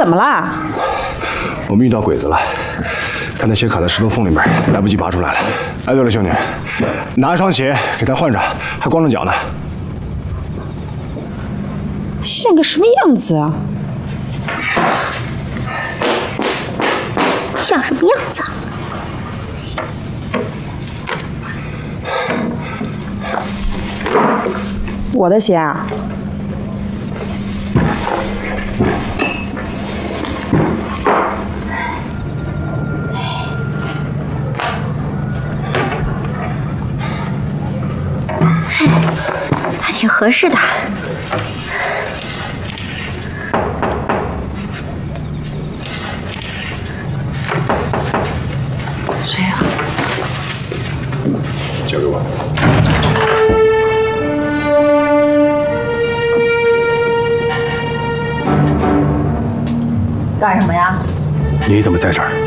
怎么了？ 我们遇到鬼子了，他那鞋卡在石头缝里面，来不及拔出来了。哎，对了，兄弟，拿一双鞋给他换上，还光着脚呢。 像个什么样子啊？ 像什么样子？ 我的鞋啊？ 还挺合适的。 谁呀？ 交给我。 干什么呀？ 你怎么在这儿？